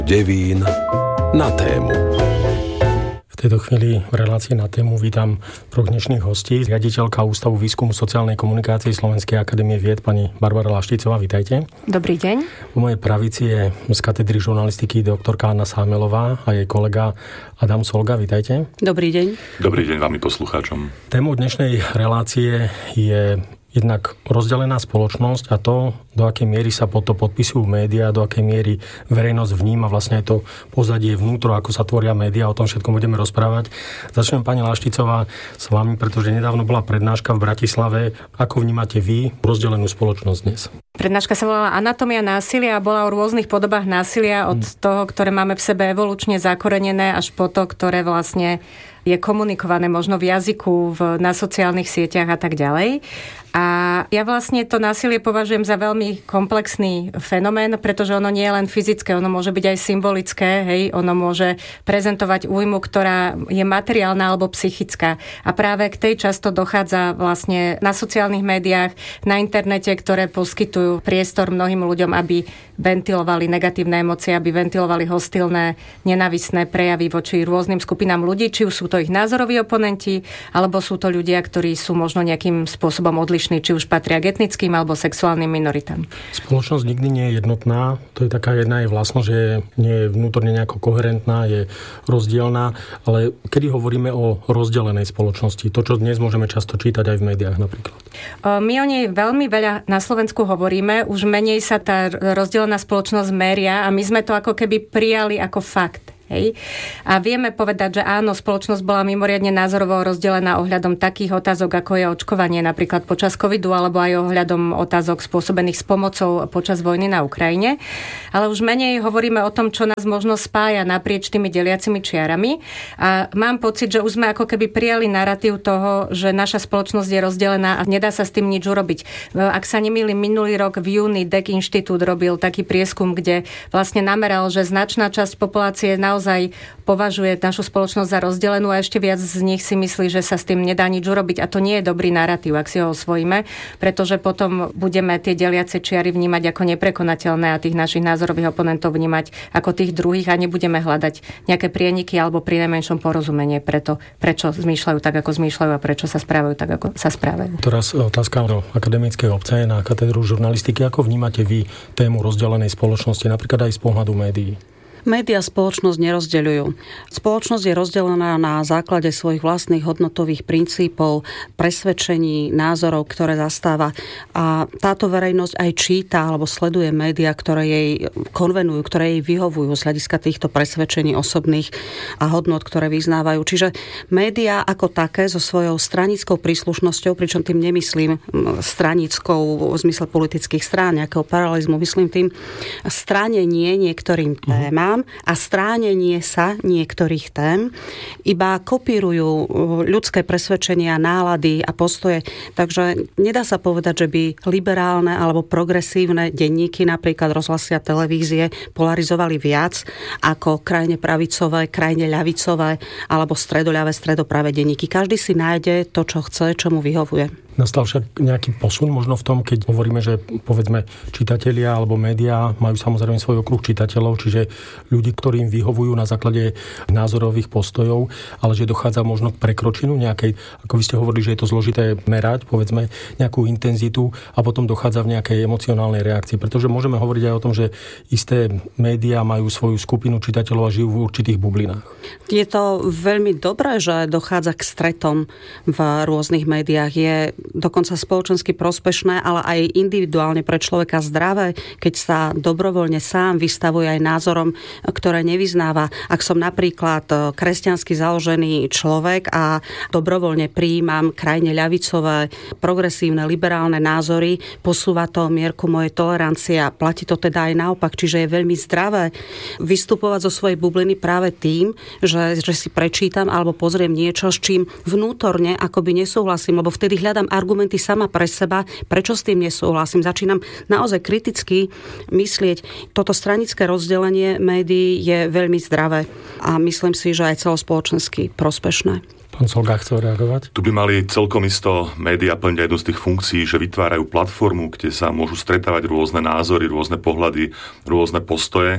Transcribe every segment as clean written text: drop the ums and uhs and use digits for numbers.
Devín na tému. V tejto chvíli v relácii Na tému vítam troch dnešných hostí. Riaditeľka Ústavu výskumu sociálnej komunikácie Slovenskej akadémie vied, pani Barbara Laštícová. Vítajte. Dobrý deň. Po mojej pravici je z katedry žurnalistiky doktorka Anna Sámelová a jej kolega Adam Solga. Vítajte. Dobrý deň. Dobrý deň vám i poslucháčom. Témou dnešnej relácie je jednak rozdelená spoločnosť a to, do akej miery sa pod to podpisujú médiá, do akej miery verejnosť vníma vlastne aj to pozadie vnútro, ako sa tvoria médiá, o tom všetkom budeme rozprávať. Začnem pani Laštícová s vami, pretože nedávno bola prednáška v Bratislave. Ako vnímate vy rozdelenú spoločnosť dnes? Prednáška sa volala Anatómia násilia a bola o rôznych podobách násilia, od toho, ktoré máme v sebe evolučne zakorenené, až po to, ktoré vlastne je komunikované možno v jazyku, na sociálnych sieťach a tak ďalej. A ja vlastne to násilie považujem za veľmi komplexný fenomén, pretože ono nie je len fyzické, ono môže byť aj symbolické, hej, ono môže prezentovať újmu, ktorá je materiálna alebo psychická. A práve k tej často dochádza vlastne na sociálnych médiách, na internete, ktoré poskytujú priestor mnohým ľuďom, aby ventilovali negatívne emócie, aby ventilovali hostilné, nenávistné prejavy voči rôznym skupinám ľudí, či už sú to ich názoroví oponenti, alebo sú to ľudia, ktorí sú možno nejakým spôsobom odlišní, či už patria k etnickým alebo sexuálnym minoritám. Spoločnosť nikdy nie je jednotná. To je taká jedna jej vlastnosť, že nie je vnútorne nejako koherentná, je rozdielná, ale kedy hovoríme o rozdelenej spoločnosti, to, čo dnes môžeme často čítať aj v médiách napríklad. My o nej veľmi veľa na Slovensku hovoríme, už menej sa tá rozdelená spoločnosť meria a my sme to ako keby prijali ako fakt. Hej. A vieme povedať, že áno, spoločnosť bola mimoriadne názorovo rozdelená ohľadom takých otázok, ako je očkovanie napríklad počas covidu, alebo aj ohľadom otázok spôsobených s pomocou počas vojny na Ukrajine. Ale už menej hovoríme o tom, čo nás možno spája naprieč tými deliacimi čiarami. A mám pocit, že už sme ako keby prijali narratív toho, že naša spoločnosť je rozdelená a nedá sa s tým nič urobiť. Ak sa nemýlim, minulý rok v júni DEC Inštitút robil taký prieskum, kde vlastne nameral, že značná časť populácie naozaj považuje našu spoločnosť za rozdelenú a ešte viac z nich si myslí, že sa s tým nedá nič urobiť a to nie je dobrý narratív, ak si ho osvojíme, pretože potom budeme tie deliace čiary vnímať ako neprekonateľné a tých našich názorových oponentov vnímať ako tých druhých a nebudeme hľadať nejaké prieniky alebo prinajmenšom porozumenie prečo zmýšľajú tak, ako zmýšľajú a prečo sa správajú tak, ako sa správajú. Teraz otázka do akademickej obce na katedru žurnalistiky. Ako vnímate vy tému rozdelenej spoločnosti, napríklad aj z pohľadu médií? Média spoločnosť nerozdeľujú. Spoločnosť je rozdelená na základe svojich vlastných hodnotových princípov, presvedčení, názorov, ktoré zastáva. A táto verejnosť aj číta alebo sleduje médiá, ktoré jej konvenujú, ktoré jej vyhovujú z hľadiska týchto presvedčení osobných a hodnot, ktoré vyznávajú. Čiže médiá ako také so svojou stranickou príslušnosťou, pričom tým nemyslím stranickou v zmysle politických strán, nejakého paralelizmu, myslím tým stránenie niektorým témam a stránenie sa niektorých tém iba kopírujú ľudské presvedčenia, nálady a postoje. Takže nedá sa povedať, že by liberálne alebo progresívne denníky, napríklad rozhlasy a televízie, polarizovali viac ako krajne pravicové, krajne ľavicové alebo stredoľavé, stredopravé denníky. Každý si nájde to, čo chce, čo mu vyhovuje. Nastal však nejaký posun možno v tom, keď hovoríme, že povedzme čitatelia alebo médiá majú samozrejme svoj okruh čitateľov, čiže ľudí, ktorým vyhovujú na základe názorových postojov, ale že dochádza možno k prekročeniu nejakej, ako vy ste hovorili, že je to zložité merať, povedzme nejakú intenzitu a potom dochádza v nejakej emocionálnej reakcii, pretože môžeme hovoriť aj o tom, že isté médiá majú svoju skupinu čitateľov a žijú v určitých bublinách. Je to veľmi dobré, že dochádza k stretom v rôznych médiách. Je dokonca spoločensky prospešné, ale aj individuálne pre človeka zdravé, keď sa dobrovoľne sám vystavuje aj názorom, ktoré nevyznáva. Ak som napríklad kresťansky založený človek a dobrovoľne prijímam krajne ľavicové, progresívne, liberálne názory, posúva to mierku mojej tolerancie a platí to teda aj naopak. Čiže je veľmi zdravé vystupovať zo svojej bubliny práve tým, že si prečítam alebo pozriem niečo, s čím vnútorne akoby nesúhlasím, lebo vtedy hľadám argumenty sama pre seba, prečo s tým nesúhlasím. Začínam naozaj kriticky myslieť. Toto stranické rozdelenie médií je veľmi zdravé a myslím si, že aj celospoločensky prospešné. Pán Solga chcel reagovať? Tu by mali celkom isto médiá plniť jednu z tých funkcií, že vytvárajú platformu, kde sa môžu stretávať rôzne názory, rôzne pohľady, rôzne postoje.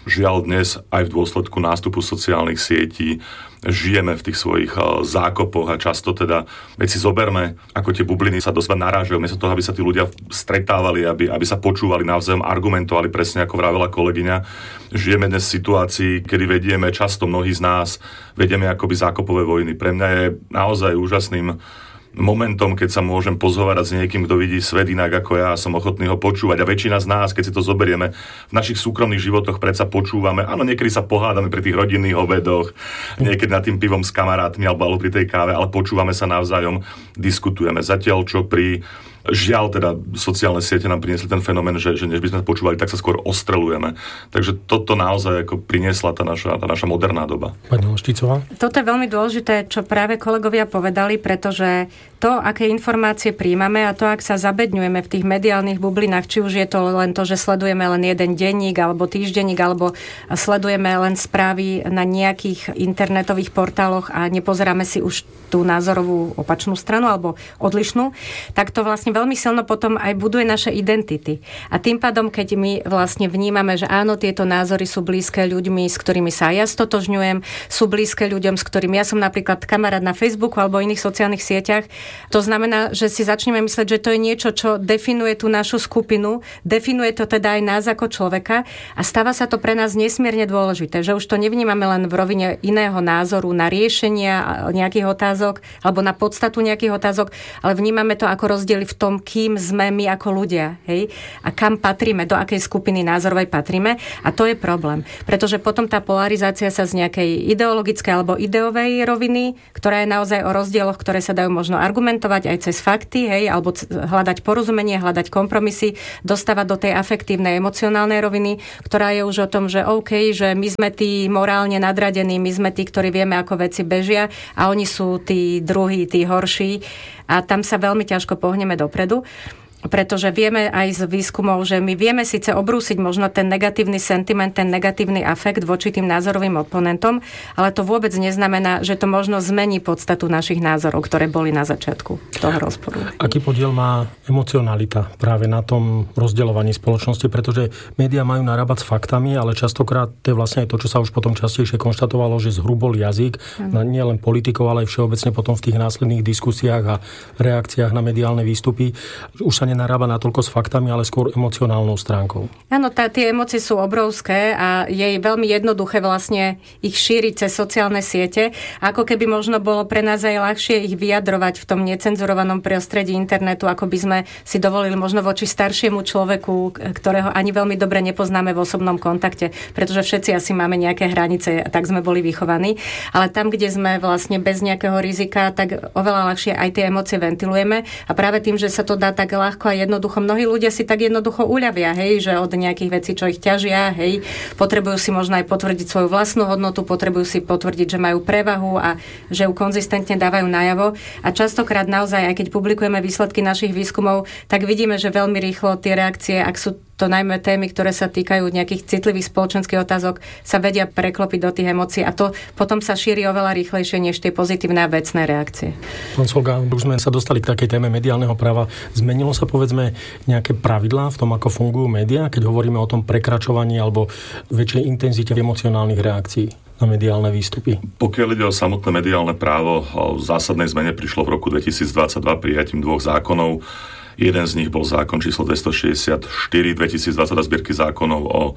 Žiaľ dnes aj v dôsledku nástupu sociálnych sietí žijeme v tých svojich zákopoch a často teda veci zoberme, ako tie bubliny sa do seba narážajú, miesto toho, aby sa tí ľudia stretávali, aby sa počúvali navzájom, argumentovali, presne ako vravela kolegyňa. Žijeme dnes v situácii, kedy vedieme, často mnohí z nás vedieme akoby zákopové vojny. Pre mňa je naozaj úžasným momentom, keď sa môžem pozhovárať s niekým, kto vidí svet inak ako ja, som ochotný ho počúvať. A väčšina z nás, keď si to zoberieme, v našich súkromných životoch predsa počúvame. Áno, niekedy sa pohádame pri tých rodinných obedoch, niekedy nad tým pivom s kamarátmi alebo pri tej káve, ale počúvame sa navzájom, diskutujeme. Zatiaľ, čo pri žiaľ, teda sociálne siete nám priniesli ten fenomén, že než by sme počúvali, tak sa skôr ostrelujeme. Takže toto naozaj ako priniesla tá naša moderná doba. Pani Leštícová? Toto je veľmi dôležité, čo práve kolegovia povedali, pretože to, aké informácie príjmame a to, ak sa zabedňujeme v tých mediálnych bublinách, či už je to len to, že sledujeme len jeden denník alebo týždenník, alebo sledujeme len správy na nejakých internetových portáloch a nepozeráme si už tú názorovú opačnú stranu alebo odlišnú, tak to vlastne veľmi silno potom aj buduje naše identity. A tým pádom, keď my vlastne vnímame, že áno, tieto názory sú blízke ľuďmi, s ktorými sa ja stotožňujem, sú blízke ľuďom, s ktorými ja som napríklad kamarát na Facebooku alebo iných sociálnych sieťach, to znamená, že si začneme mysleť, že to je niečo, čo definuje tú našu skupinu, definuje to teda aj nás ako človeka a stáva sa to pre nás nesmierne dôležité, že už to nevnímame len v rovine iného názoru na riešenia nejakých otázok alebo na podstatu nejakých otázok, ale vnímame to ako rozdiely v tom, kým sme my ako ľudia, hej? A kam patríme, do akej skupiny názorovej patríme. A to je problém. Pretože potom tá polarizácia sa z nejakej ideologickej alebo ideovej roviny, ktorá je naozaj o rozdieloch, ktoré sa dajú možno argumentovať aj cez fakty, hej? Alebo hľadať porozumenie, hľadať kompromisy, dostávať do tej afektívnej, emocionálnej roviny, ktorá je už o tom, že OK, že my sme tí morálne nadradení, my sme tí, ktorí vieme, ako veci bežia a oni sú tí druhí, tí horší. A tam sa veľmi ťažko pohneme dopredu, pretože vieme aj z výskumov, že my vieme síce obrúsiť možno ten negatívny sentiment, ten negatívny afekt voči tým názorovým oponentom, ale to vôbec neznamená, že to možno zmení podstatu našich názorov, ktoré boli na začiatku toho rozporu. Aký podiel má emocionalita práve na tom rozdeľovaní spoločnosti, pretože médiá majú narábať s faktami, ale častokrát to je vlastne aj to, čo sa už potom častejšie konštatovalo, že zhrubol jazyk, nie len politikov, ale aj všeobecne potom v tých následných diskusiách a reakciách na mediálne výstupy. Už sa nenarába natoľko s faktami, ale skôr emocionálnou stránkou. Áno, tie emócie sú obrovské a je veľmi jednoduché vlastne ich šíriť cez sociálne siete. Ako keby možno bolo pre nás aj ľahšie ich vyjadrovať v tom necenzurovanom prostredí internetu, ako by sme si dovolili možno voči staršiemu človeku, ktorého ani veľmi dobre nepoznáme v osobnom kontakte, pretože všetci asi máme nejaké hranice, tak sme boli vychovaní. Ale tam, kde sme vlastne bez nejakého rizika, tak oveľa ľahšie aj tie emócie ventilujeme a práve tým, že sa to dá tak ľahko a jednoducho. Mnohí ľudia si tak jednoducho uľavia, hej, že od nejakých vecí, čo ich ťažia, hej, potrebujú si možno aj potvrdiť svoju vlastnú hodnotu, potrebujú si potvrdiť, že majú prevahu a že ju konzistentne dávajú najavo. A častokrát naozaj, aj keď publikujeme výsledky našich výskumov, tak vidíme, že veľmi rýchlo tie reakcie, ak sú to najmä témy, ktoré sa týkajú nejakých citlivých spoločenských otázok, sa vedia preklopiť do tých emócií a to potom sa šíri oveľa rýchlejšie než tie pozitívne a vecné reakcie. Pán Solga, už sme sa dostali k takej téme mediálneho práva. Zmenilo sa povedzme nejaké pravidlá v tom, ako fungujú médiá, keď hovoríme o tom prekračovaní alebo väčšej intenzite emocionálnych reakcií na mediálne výstupy? Pokiaľ ide o samotné mediálne právo, o zásadnej zmene prišlo v roku 2022 prijatím 2 zákonov. Jeden z nich bol zákon číslo 264 2022 zbierky zákonov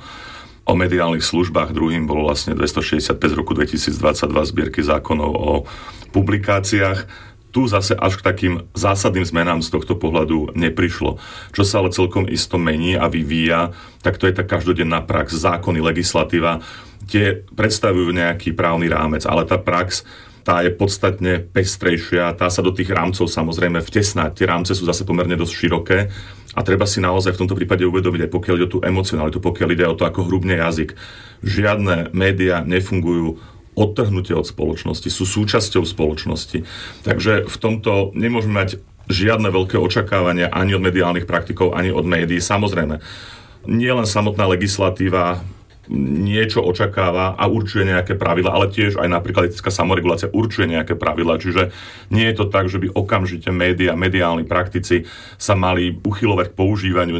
o mediálnych službách, druhým bol vlastne 265 z roku 2022 zbierky zákonov o publikáciách. Tu zase až k takým zásadným zmenám z tohto pohľadu neprišlo. Čo sa ale celkom isto mení a vyvíja, tak to je tá každodenná prax, zákony, legislatíva. Tie predstavujú nejaký právny rámec, ale tá prax, tá je podstatne pestrejšia, tá sa do tých rámcov samozrejme vtesná. Tie rámce sú zase pomerne dosť široké a treba si naozaj v tomto prípade uvedomiť, aj pokiaľ ide o tú emocionalitu, pokiaľ ide o to, ako hrubne jazyk. Žiadne médiá nefungujú odtrhnutie od spoločnosti, sú súčasťou spoločnosti. Takže v tomto nemôžeme mať žiadne veľké očakávania ani od mediálnych praktikov, ani od médií. Samozrejme, nie len samotná legislatíva niečo očakáva a určuje nejaké pravidlá, ale tiež aj napríklad etická samoregulácia určuje nejaké pravidlá, čiže nie je to tak, že by okamžite mediálni praktici sa mali uchylovať k používaniu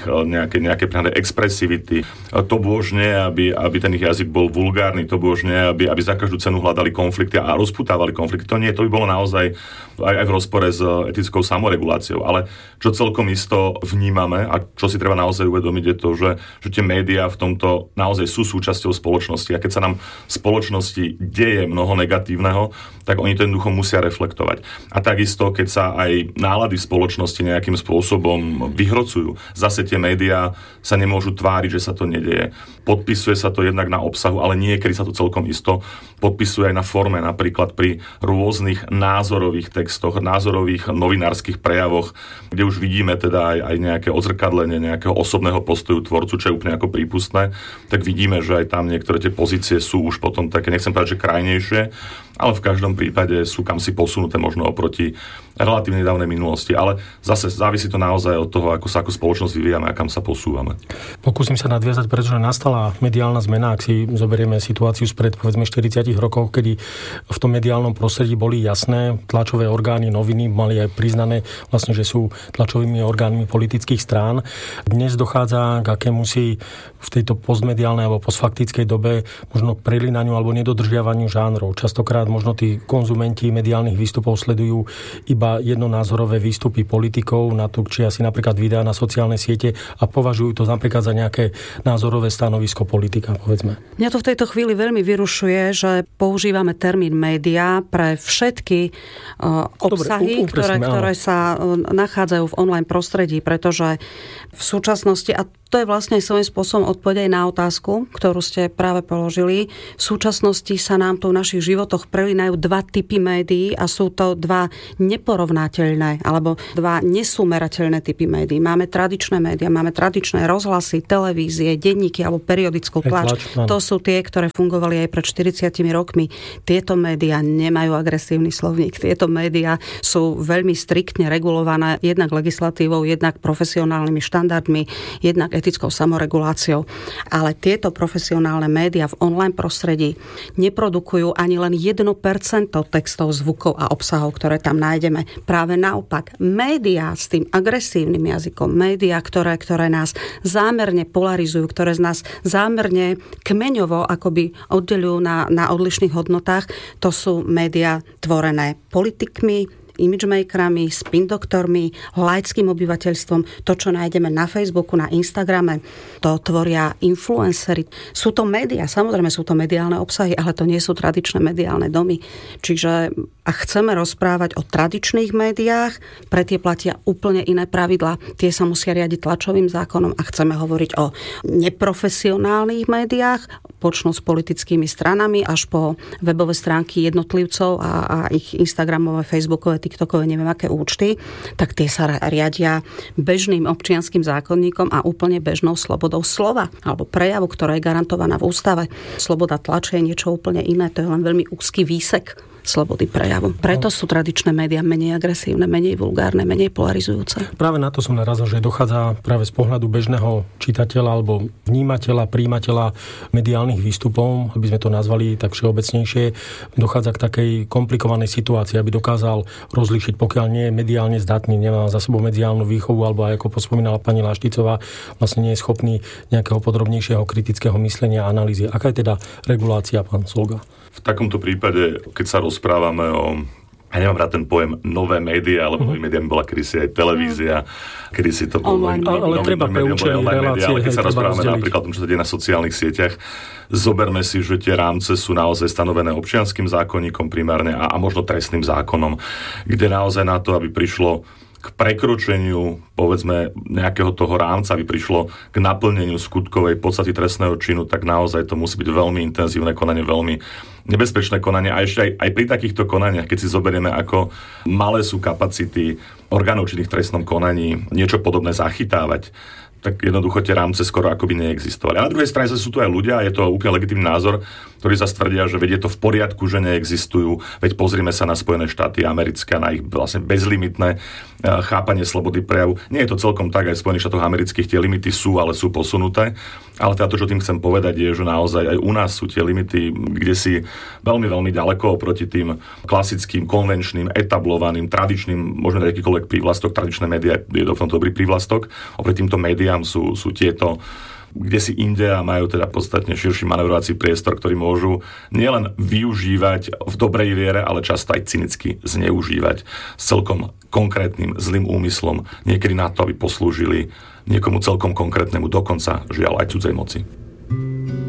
nejaké expresivity. To bôž nie, aby ten ich jazyk bol vulgárny, to bôž nie, aby za každú cenu hľadali konflikty a rozputávali konflikty. To nie, to by bolo naozaj aj v rozpore s etickou samoreguláciou. Ale čo celkom isto vnímame a čo si treba naozaj uvedomiť je to, že tie médiá v tomto naozaj sú súčasťou spoločnosti. A keď sa nám v spoločnosti deje mnoho negatívneho, tak oni to jednoducho musia reflektovať. A takisto, keď sa aj nálady v spoločnosti nejakým spôsobom vyhrocujú, zase tie médiá sa nemôžu tváriť, že sa to nedeje. Podpisuje sa to jednak na obsahu, ale niekedy sa to celkom isto podpisuje aj na forme, napríklad pri rôznych názorových textoch, názorových novinárskych prejavoch, kde už vidíme teda aj nejaké odzrkadlenie nejakého osobného postoju tvorcu, čo je úplne ako prípustné, tak vidíme, že aj tam niektoré tie pozície sú už potom také, nechcem povedať, že krajnejšie, ale v každom prípade sú kam si posunuté možno oproti relatívne nedávnej minulosti. Ale zase závisí to naozaj od toho, ako sa ako spoločnosť vyvíjame a kam sa posúvame. Pokúsim sa nadviazať, pretože nastala mediálna zmena, ak si zoberieme situáciu spred povedzme 40 rokov, kedy v tom mediálnom prostredí boli jasné, tlačové orgány, noviny mali aj priznané vlastne, že sú tlačovými orgánmi politických strán. Dnes dochádza k akémusi v tejto postmediálnej alebo postfaktickej dobe možno k prelínaniu alebo nedodržiavaniu žánrov. Častokrát možno tí konzumenti mediálnych výstupov sledujú iba jednonázorové výstupy politikov na to, či asi napríklad videá na sociálne siete a považujú to napríklad za nejaké názorové stanovisko politika, povedzme. Mňa to v tejto chvíli veľmi vyrušuje, že používame termín média pre všetky obsahy, ktoré sa nachádzajú v online prostredí, pretože v súčasnosti, a to je vlastne svojím spôsobom odpoveď aj na otázku, ktorú ste práve položili. V súčasnosti sa nám tu v našich životoch prelínajú dva typy médií a sú to dva neporovnateľné alebo dva nesúmerateľné typy médií. Máme tradičné médiá, máme tradičné rozhlasy, televízie, denníky alebo periodickú tlač. To sú tie, ktoré fungovali aj pred 40 rokmi. Tieto médiá nemajú agresívny slovník. Tieto médiá sú veľmi striktne regulované jednak legislatívou, jednak profesionálnymi štandardmi, jednak etickou samoreguláciou. Ale tieto profesionálne médiá v online prostredí neprodukujú ani len 1% textov, zvukov a obsahov, ktoré tam nájdeme. Práve naopak, médiá s tým agresívnym jazykom, médiá, ktoré nás zámerne polarizujú, ktoré z nás zámerne kmeňovo akoby oddeľujú na odlišných hodnotách, to sú médiá tvorené politikmi, imagemakerami, spin-doktormi, laickým obyvateľstvom. To, čo nájdeme na Facebooku, na Instagrame, to tvoria influencery. Sú to médiá, samozrejme sú to mediálne obsahy, ale to nie sú tradičné mediálne domy. Čiže ak chceme rozprávať o tradičných médiách, pre tie platia úplne iné pravidlá. Tie sa musia riadiť tlačovým zákonom a chceme hovoriť o neprofesionálnych médiách, počnú s politickými stranami až po webové stránky jednotlivcov a ich Instagramové, Facebookové, TikTokové, neviem aké účty, tak tie sa riadia bežným občianskym zákonníkom a úplne bežnou slobodou slova alebo prejavu, ktorá je garantovaná v ústave. Sloboda tlače je niečo úplne iné, to je len veľmi úzky výsek slobody prejavu. Preto sú tradičné médiá menej agresívne, menej vulgárne, menej polarizujúce. Práve na to som narazil, že dochádza práve z pohľadu bežného čitateľa alebo vnímateľa, príjimateľa mediálnych výstupov, aby sme to nazvali tak všeobecnejšie, dochádza k takej komplikovanej situácii, aby dokázal rozlíšiť, pokiaľ nie je mediálne zdatný, nemá za sebou mediálnu výchovu, alebo aj ako pospomínala pani Lašticová, vlastne nie je schopný nejakého podrobnejšieho kritického myslenia a analýzy. Aká je teda regulácia, pán Solga? V takomto prípade, keď sa rozprávame o, ja nemám rád ten pojem nové médiá, lebo novými médiami bola kedysi aj televízia, kedysi to bolo ale treba pre účely relácie, ale keď sa rozprávame napríklad o tom, čo sa deje na sociálnych sieťach, zoberme si, že tie rámce sú naozaj stanovené občianskym zákonníkom primárne a možno trestným zákonom, kde naozaj na to, aby prišlo k prekročeniu, povedzme, nejakého toho rámca, aby prišlo k naplneniu skutkovej podstaty trestného činu, tak naozaj to musí byť veľmi intenzívne konanie, veľmi nebezpečné konanie. A ešte aj pri takýchto konaniach, keď si zoberieme, ako malé sú kapacity orgánov činných v trestnom konaní, niečo podobné zachytávať, tak jednoducho tie rámce skoro akoby neexistovali. A na druhej strane sú tu aj ľudia, je to úplne legitímny názor, ktorí zase tvrdia, že veď je to v poriadku, že neexistujú, veď pozrime sa na Spojené štáty americké, na ich vlastne bezlimitné chápanie slobody prejavu. Nie je to celkom tak, aj v Spojených štátoch amerických tie limity sú, ale sú posunuté. Ale teda to, čo tým chcem povedať, je, že naozaj aj u nás sú tie limity, kde si veľmi, veľmi ďaleko oproti tým klasickým, konvenčným, etablovaným, tradičným, možno akýkoľvek prívlastok, tradičné médiá je to v tomto dobrý prívlastok. Oproti týmto médiám sú tieto kde si inde a majú teda podstatne širší manevrovací priestor, ktorý môžu nielen využívať v dobrej viere, ale často aj cynicky zneužívať s celkom konkrétnym zlým úmyslom, niekedy na to, aby poslúžili niekomu celkom konkrétnemu, dokonca žiaľ aj cudzej moci.